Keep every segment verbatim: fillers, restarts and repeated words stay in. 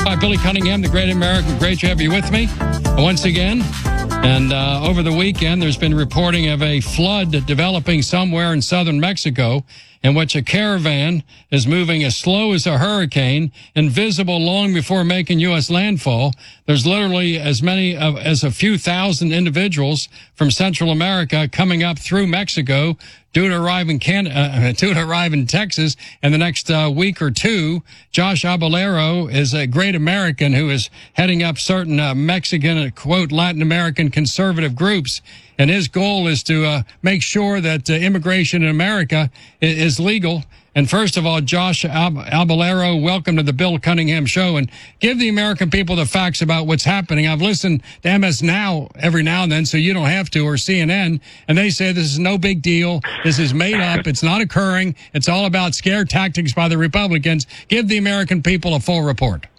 Hi, Billy Cunningham, the Great American. Great to have you with me once again. And uh, over the weekend, there's been reporting of a flood developing somewhere in southern Mexico, in which a caravan is moving as slow as a hurricane, invisible long before making U S landfall. There's literally as many of, as a few thousand individuals from Central America coming up through Mexico due to arrive in Can- uh, due to arrive in Texas in the next uh, week or two. Josh Abalero is a great American who is heading up certain uh, Mexican, uh, quote, Latin American conservative groups. And his goal is to uh, make sure that uh, immigration in America is, is legal. And first of all, Josh Ab- Abalero, welcome to the Bill Cunningham Show, and give the American people the facts about what's happening. I've listened to M S Now every now and then, so you don't have to, or C N N, and they say this is no big deal. This is made up. It's not occurring. It's all about scare tactics by the Republicans. Give the American people a full report.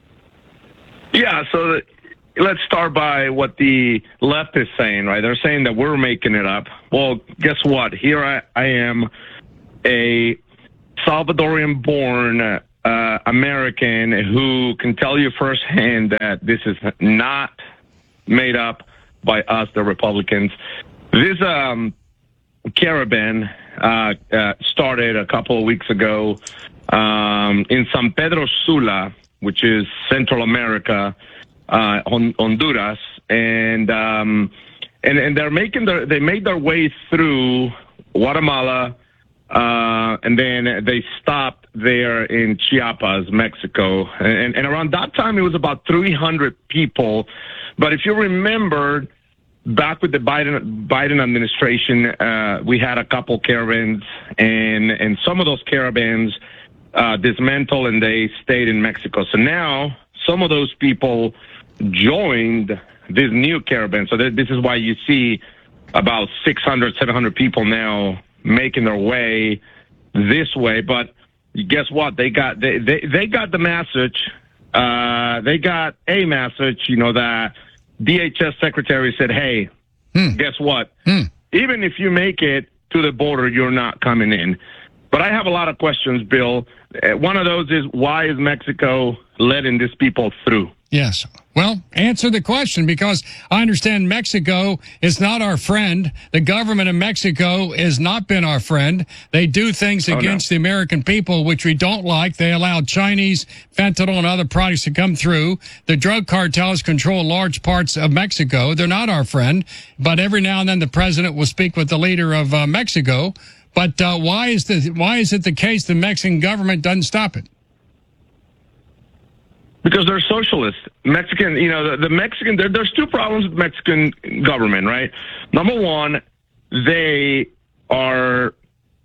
Yeah, so the- let's start by what the left is saying, right? They're saying that we're making it up. Well, guess what? Here I, I am, a Salvadorian-born uh, American who can tell you firsthand that this is not made up by us, the Republicans. This um, caravan uh, uh, started a couple of weeks ago um, in San Pedro Sula, which is Central America, uh, Honduras, and um, and and they're making their they made their way through Guatemala. Uh, and then they stopped there in Chiapas, Mexico. And, and around that time, it was about three hundred people. But if you remember, back with the Biden Biden administration, uh, we had a couple caravans, and, and some of those caravans uh, dismantled, and they stayed in Mexico. So now some of those people joined this new caravan. So th- this is why you see about six hundred, seven hundred people now making their way this way. But guess what? They got they they, they got the message. Uh, they got a message, you know, that D H S secretary said, hey, hmm. guess what? Hmm. Even if you make it to the border, you're not coming in. But I have a lot of questions, Bill. One of those is, why is Mexico letting these people through? Yes. Well, answer the question, because I understand Mexico is not our friend. The government of Mexico has not been our friend. They do things against oh, no. the American people, which we don't like. They allow Chinese fentanyl and other products to come through. The drug cartels control large parts of Mexico. They're not our friend. But every now and then the president will speak with the leader of uh, Mexico. But uh, why is the why is it the case the Mexican government doesn't stop it? Because they're socialists. Mexican, you know, the, the Mexican, there, there's two problems with Mexican government, right? Number one, they are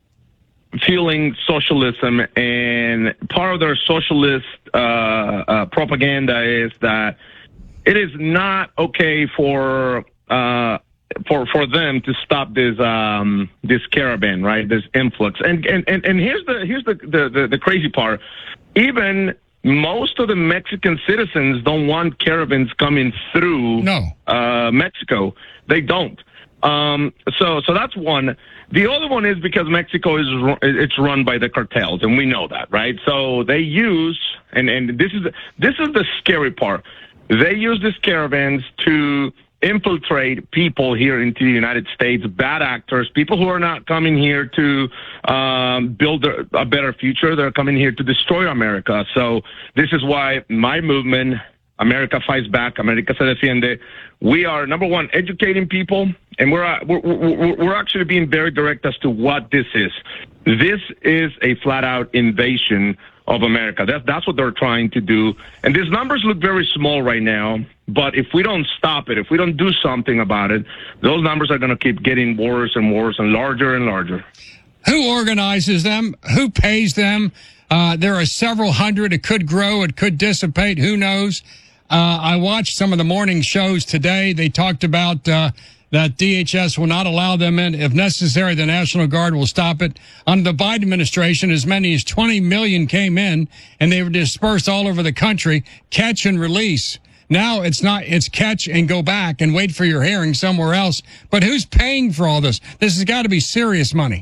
fueling socialism, and part of their socialist uh, uh, propaganda is that it is not okay for uh, for for them to stop this um, this caravan, right? This influx. And and, and, and here's the here's the, the, the, the crazy part. Even most of the Mexican citizens don't want caravans coming through no. uh, Mexico. They don't. Um, so, so that's one. The other one is because Mexico is it's run by the cartels, and we know that, right? So they use, and, and this is this is the scary part. They use these caravans to infiltrate people here into the United States, bad actors, people who are not coming here to um, build a, a better future. They're coming here to destroy America. So this is why my movement, America Fights Back, America Se Defiende, we are, number one, educating people, and we're, uh, we're, we're, we're actually being very direct as to what this is. This is a flat-out invasion of America. That's, that's what they're trying to do. And these numbers look very small right now, but if we don't stop it, if we don't do something about it, those numbers are going to keep getting worse and worse and larger and larger. Who organizes them? Who pays them? Uh, there are several hundred. It could grow. It could dissipate. Who knows? Uh, I watched some of the morning shows today. They talked about uh, that D H S will not allow them in. If necessary, the National Guard will stop it. Under the Biden administration, as many as twenty million came in, and they were dispersed all over the country, catch and release. Now it's not, it's catch and go back and wait for your hearing somewhere else. But who's paying for all this? This has got to be serious money.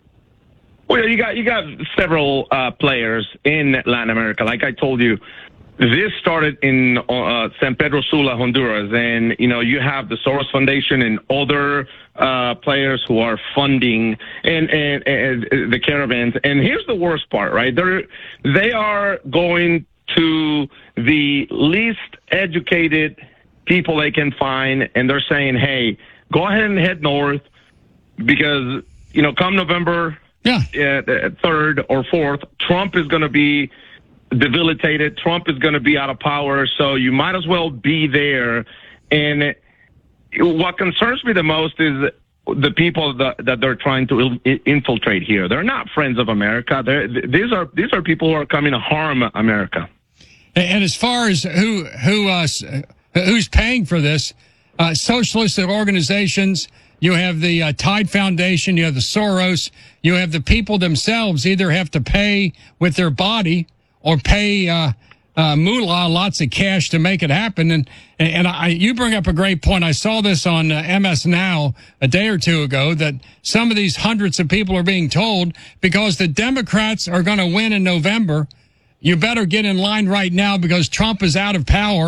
Well, you got you got several uh, players in Latin America. Like I told you, This started in uh, San Pedro Sula, Honduras, and you know you have the Soros Foundation and other uh, players who are funding and, and, and the caravans. And here's the worst part, right? They're they are going to the least educated people they can find, and they're saying, "Hey, go ahead and head north because you know come November yeah. uh, third or fourth, Trump is going to be debilitated. Trump is going to be out of power, so you might as well be there." And what concerns me the most is the people that, that they're trying to infiltrate here. They're not friends of America. They're, these are these are people who are coming to harm America. And as far as who who uh, who's paying for this, uh, socialist organizations. You have the uh, Tide Foundation. You have the Soros. You have the people themselves either have to pay with their body or pay uh, uh, moolah, lots of cash to make it happen. And and I, you bring up a great point. I saw this on uh, M S Now a day or two ago that some of these hundreds of people are being told because the Democrats are going to win in November, you better get in line right now because Trump is out of power.